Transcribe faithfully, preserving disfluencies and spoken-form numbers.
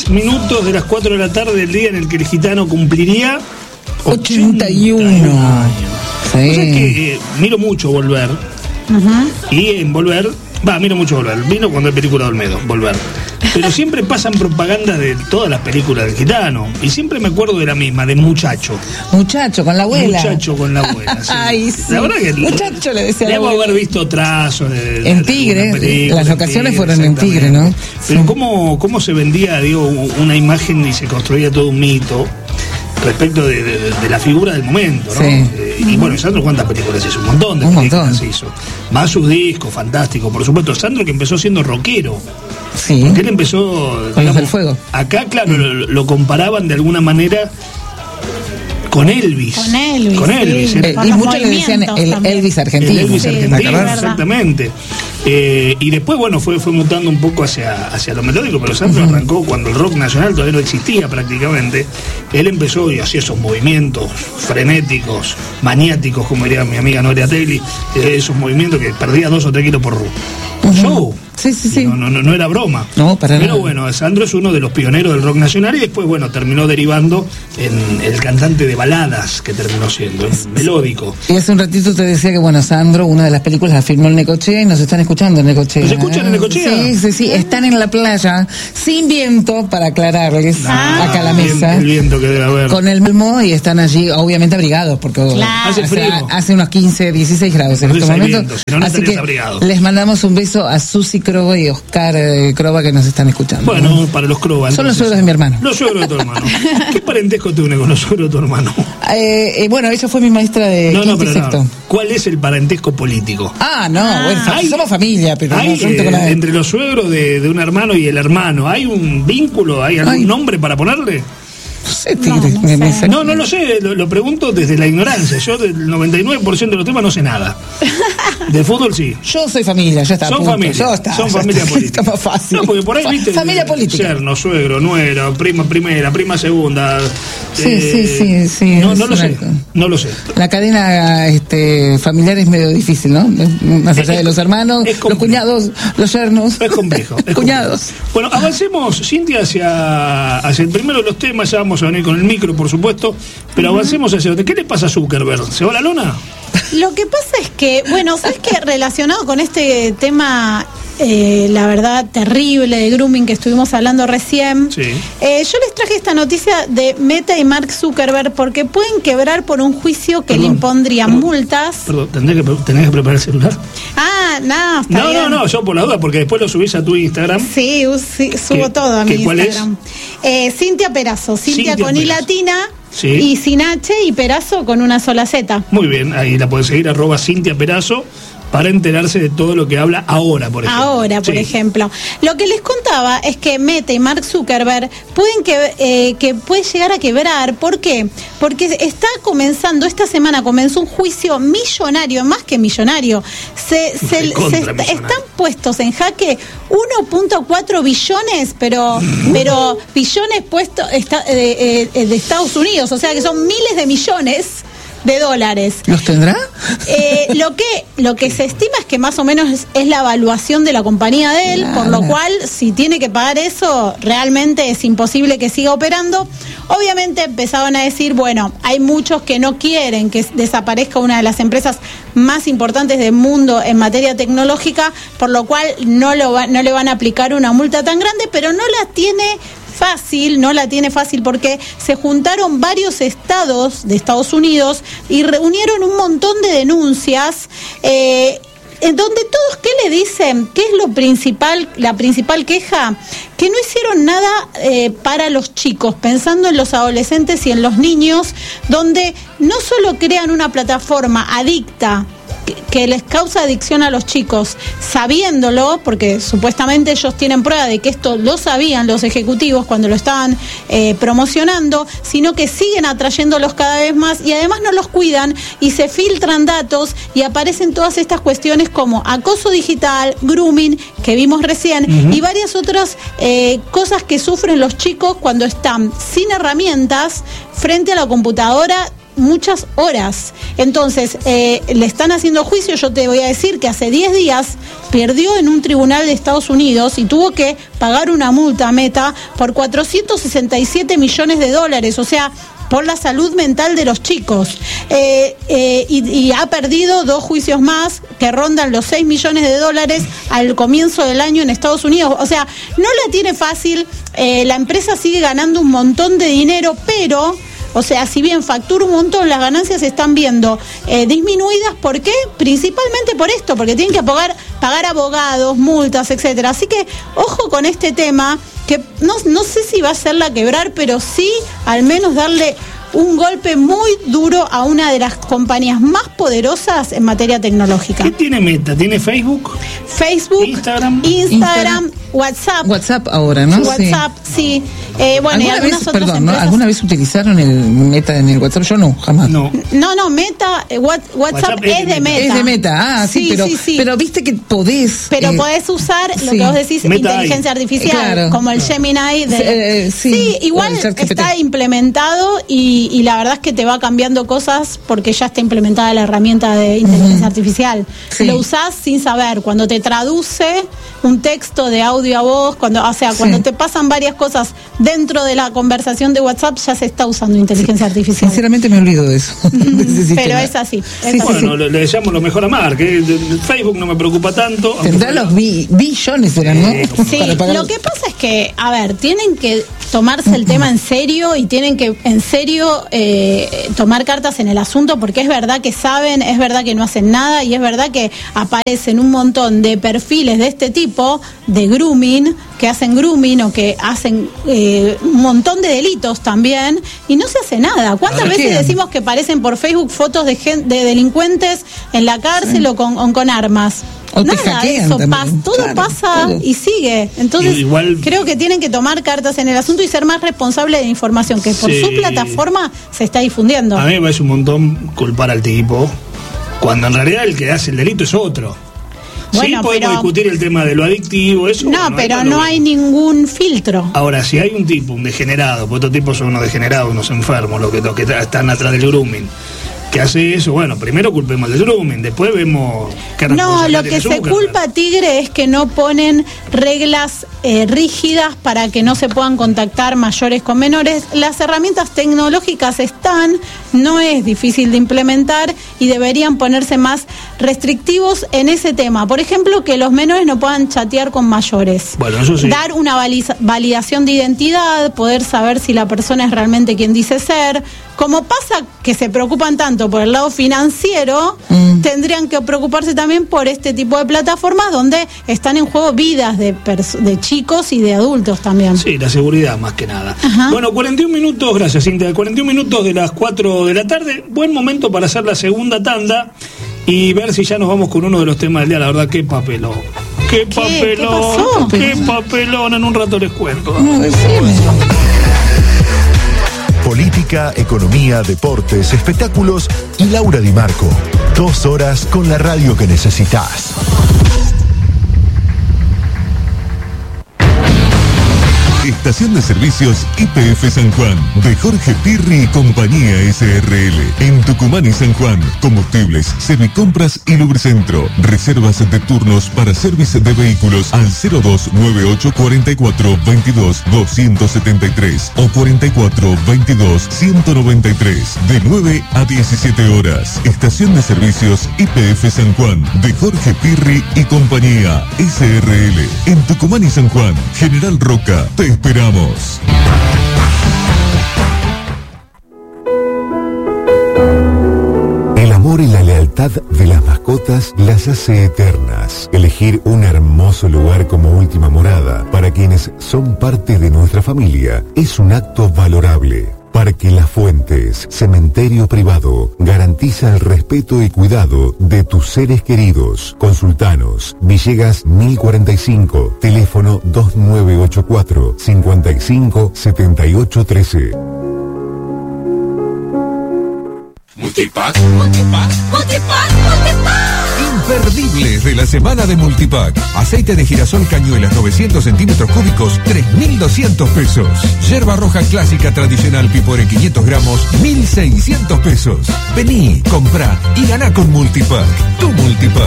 diez minutos de las cuatro de la tarde del día en el que el gitano cumpliría ochenta y uno años. Sí. O sea que eh, miro mucho Volver. Uh-huh. Y en Volver, va, miro mucho Volver. Vino cuando hay película de Olmedo, Volver. Pero siempre pasan propaganda de todas las películas del gitano. Y siempre me acuerdo de la misma, de Muchacho. Muchacho, con la abuela. Muchacho con la abuela, sí. Ay, sí. La verdad que Muchacho le decía. Debo haber visto trazos de, de, en Tigre, película, las locaciones en Tigre, fueron en Tigre, ¿no? Pero sí. cómo, cómo se vendía, digo, una imagen y se construía todo un mito respecto de, de, de la figura del momento, ¿no? Sí. Eh, y bueno, Sandro, ¿cuántas películas hizo? Un montón de un películas montón. hizo. Más sus discos, fantástico. Por supuesto, Sandro que empezó siendo rockero. Sí. Porque él empezó... Con digamos, los del fuego. Acá, claro, lo, lo comparaban de alguna manera con Elvis. Con Elvis. Con Elvis. Sí. ¿eh? Y muchos le decían el también. Elvis argentino. El Elvis sí, argentino, sí, exactamente. Eh, y después, bueno, fue, fue mutando un poco hacia, hacia lo melódico, pero Sandro uh-huh. arrancó cuando el rock nacional todavía no existía prácticamente. Él empezó y hacía esos movimientos frenéticos, maniáticos, como diría mi amiga Noria Tegli, eh, esos movimientos que perdía dos o tres kilos por uh-huh. show. Sí, sí, sí. No, no, no, no era broma. No, para Pero nada. bueno, Sandro es uno de los pioneros del rock nacional y después, bueno, terminó derivando en el cantante de baladas que terminó siendo, el melódico. Y hace un ratito te decía que, bueno, Sandro, una de las películas la filmó en Necochea y nos están escuchando en Necochea. ¿Nos escuchan en Necochea? Sí, sí, sí. Están en la playa, sin viento, para aclararles Ah, acá a la mesa. El viento que debe haber. Con el mismo y están allí, obviamente abrigados, porque Claro. Hace frío. hace, hace unos quince, dieciséis grados en Entonces este hay momento. viento, si no, no Así estarías que abrigado. les mandamos un beso a Susi Croba y Oscar eh, Croba que nos están escuchando. Bueno, ¿no? para los Croba. Son los entonces. suegros de mi hermano. Los suegros de tu hermano. ¿Qué parentesco te une con los suegros de tu hermano? Eh, eh, bueno, ella fue mi maestra de No, no, quinto y pero sexto. no. ¿Cuál es el parentesco político? Ah, no, Ah. bueno, Hay- somos familia, pero ¿Hay, no junto eh, con la... entre los suegros de, de un hermano y el hermano, ¿hay un vínculo? ¿Hay algún Ay. nombre para ponerle? No sé, No, tigre, no me- me sé. saca- No, no lo sé, lo, lo pregunto desde la ignorancia. Yo del noventa y nueve por ciento de los temas no sé nada. De fútbol sí. Yo soy familia, ya está. Son punto. familia, Ya está, son ya familia está. política. Está más fácil. No, porque por ahí, Fa- viste, familia política. yerno, suegro, nuera, prima primera, prima segunda. Sí, eh, sí, sí, sí, No, es no lo una- sé, no lo sé. La cadena este, familiar es medio difícil, ¿no? Más allá Es- de los hermanos, es los complejo. cuñados, los yernos. Es complejo. es Cuñados. complejo. Bueno, avancemos, Cintia, hacia, hacia el primero de los temas. Ya vamos a venir con el micro, por supuesto. Pero avancemos hacia donde. ¿Qué le pasa a Zuckerberg? ¿Se va a la lona? Lo que pasa es que, bueno, ¿sabes qué? Relacionado con este tema, eh, la verdad, terrible de grooming que estuvimos hablando recién, Sí. eh, yo les traje esta noticia de Meta y Mark Zuckerberg porque pueden quebrar por un juicio que Perdón, le impondrían perdón, multas. Perdón, ¿tendré que, ¿tenés que preparar el celular? Ah, no, está No, bien. no, no, yo por la duda, porque después lo subís a tu Instagram. Sí, us- sí, subo ¿Qué- todo a mi qué- cuál es? Instagram. Eh, Cintia Perazo, Cintia, Cintia con I Perazo. latina Sí. y sin H y Perazo con una sola Z. Muy bien, ahí la pueden seguir, arroba Cintia Perazo, para enterarse de todo lo que habla ahora, por ejemplo. Ahora, por Sí. ejemplo. Lo que les contaba es que Meta y Mark Zuckerberg pueden que, eh, que puede llegar a quebrar. ¿Por qué? Porque está comenzando, esta semana comenzó un juicio millonario, más que millonario. Se, se, Recontra se está- millonario. están puestos en jaque uno punto cuatro billones, pero pero billones puestos esta- eh, eh, de Estados Unidos, o sea que son miles de millones de dólares. ¿Los tendrá? Eh, lo que lo que se estima es que más o menos es, es la evaluación de la compañía de él, Claro. por lo cual si tiene que pagar eso, realmente es imposible que siga operando. Obviamente empezaban a decir, bueno, hay muchos que no quieren que desaparezca una de las empresas más importantes del mundo en materia tecnológica, por lo cual no, lo va- no le van a aplicar una multa tan grande, pero no la tiene fácil, no la tiene fácil porque se juntaron varios estados de Estados Unidos y reunieron un montón de denuncias eh, en donde todos, ¿qué le dicen? ¿Qué es lo principal, la principal queja? Que no hicieron nada eh, para los chicos, pensando en los adolescentes y en los niños, donde no solo crean una plataforma adicta, que les causa adicción a los chicos, sabiéndolo, porque supuestamente ellos tienen prueba de que esto lo sabían los ejecutivos cuando lo estaban eh, promocionando, sino que siguen atrayéndolos cada vez más y además no los cuidan y se filtran datos y aparecen todas estas cuestiones como acoso digital, grooming, que vimos recién, uh-huh. y varias otras eh, cosas que sufren los chicos cuando están sin herramientas frente a la computadora muchas horas. Entonces, eh, le están haciendo juicio. Yo te voy a decir que hace diez días perdió en un tribunal de Estados Unidos y tuvo que pagar una multa a Meta por cuatrocientos sesenta y siete millones de dólares, o sea, por la salud mental de los chicos. Eh, eh, y, y ha perdido dos juicios más que rondan los seis millones de dólares al comienzo del año en Estados Unidos. O sea, no la tiene fácil, eh, la empresa sigue ganando un montón de dinero, pero... O sea, si bien factura un montón, las ganancias se están viendo eh, disminuidas. ¿Por qué? Principalmente por esto, porque tienen que pagar, pagar abogados, multas, etcétera. Así que, ojo con este tema, que no, no sé si va a hacerla quebrar, pero sí al menos darle un golpe muy duro a una de las compañías más poderosas en materia tecnológica. ¿Qué tiene Meta? ¿Tiene Facebook? Facebook, Instagram, Instagram, Instagram WhatsApp. WhatsApp ahora, ¿no? WhatsApp, sí. sí. Eh, bueno, y algunas vez, otras perdón, empresas... ¿no? ¿Alguna vez utilizaron el Meta en el WhatsApp? Yo no, jamás. No. No, no, Meta, eh, WhatsApp, WhatsApp es, de Meta. Es de Meta, ah, sí, sí pero, sí, sí. pero viste que podés... Pero eh, podés usar lo sí. que vos decís, Meta inteligencia hay. artificial, claro. como el Gemini. De... Eh, sí, sí, igual el está implementado y, y la verdad es que te va cambiando cosas porque ya está implementada la herramienta de inteligencia uh-huh. artificial. Sí. Lo usás sin saber. Cuando te traduce un texto de audio a voz, cuando, o sea, cuando sí. te pasan varias cosas dentro de la conversación de WhatsApp, ya se está usando inteligencia sí. artificial. Sinceramente me olvido de eso. de Pero es así. Es sí, así. Bueno, le, le deseamos lo mejor a Mark. ¿eh? Facebook no me preocupa tanto. Tendrá los bi- billones, eran, ¿no? Sí, lo que pasa es que, a ver, tienen que tomarse el tema en serio y tienen que en serio eh, tomar cartas en el asunto, porque es verdad que saben, es verdad que no hacen nada y es verdad que aparecen un montón de perfiles de este tipo, de grooming, que hacen grooming o que hacen eh, un montón de delitos también y no se hace nada. ¿Cuántas veces qué? decimos que aparecen por Facebook fotos de, gen- de delincuentes en la cárcel sí. o, con, o con armas? O Nada, eso pasa, todo claro, pasa todo. y sigue. Entonces, Igual, creo que tienen que tomar cartas en el asunto y ser más responsables de la información que por sí. su plataforma se está difundiendo. A mí me parece un montón culpar al tipo, cuando en realidad el que hace el delito es otro. Bueno, sí, podemos pero, discutir el tema de lo adictivo, eso. No, bueno, pero no hay ningún filtro. Ahora, si hay un tipo, un degenerado, porque estos tipos son unos degenerados, unos enfermos, los que, los que están atrás del grooming, que hace eso, bueno, primero culpemos del grooming, después vemos qué No, lo que se culpa a Tigre es que no ponen reglas eh, rígidas para que no se puedan contactar mayores con menores. Las herramientas tecnológicas están, no es difícil de implementar y deberían ponerse más restrictivos en ese tema. Por ejemplo, que los menores no puedan chatear con mayores. Bueno, eso sí. Dar una valiza- validación de identidad, poder saber si la persona es realmente quien dice ser. Como pasa que se preocupan tanto por el lado financiero, mm. tendrían que preocuparse también por este tipo de plataformas donde están en juego vidas de, pers- de chicos y de adultos también. Sí, la seguridad más que nada. Ajá. Bueno, cuarenta y un minutos, gracias Cintia, cuarenta y un minutos de las cuatro de la tarde, buen momento para hacer la segunda tanda y ver si ya nos vamos con uno de los temas del día. La verdad, qué papelón. Qué, ¿Qué? papelón. ¿Qué Qué papelón, en un rato les cuento. No, decime. Política, economía, deportes, espectáculos y Laura Di Marco. Dos horas con la radio que necesitas. Estación de Servicios Y P F San Juan, de Jorge Pirri y Compañía S R L. En Tucumán y San Juan, combustibles, servicompras y lubricentro. Reservas de turnos para servicio de vehículos al cero dos nueve ocho cuatro cuatro veintidós doscientos setenta y tres o cuarenta y cuatro veintidós ciento noventa y tres, de nueve a diecisiete horas. Estación de Servicios Y P F San Juan, de Jorge Pirri y Compañía S R L. En Tucumán y San Juan, General Roca, te esperamos. El amor y la lealtad de las mascotas las hace eternas. Elegir un hermoso lugar como última morada para quienes son parte de nuestra familia es un acto valorable. Parque Las Fuentes, cementerio privado, garantiza el respeto y cuidado de tus seres queridos. Consultanos, Villegas mil cuarenta y cinco, teléfono dos nueve ocho cuatro, cinco cinco, siete ocho uno tres. Multipack, Multipack, Multipack, Multipack. imperdibles de la semana de Multipack. Aceite de girasol Cañuelas novecientos centímetros cúbicos, tres mil doscientos pesos. Yerba roja clásica tradicional Pipore quinientos gramos, mil seiscientos pesos. Vení, comprá y ganá con Multipack. Tu Multipack.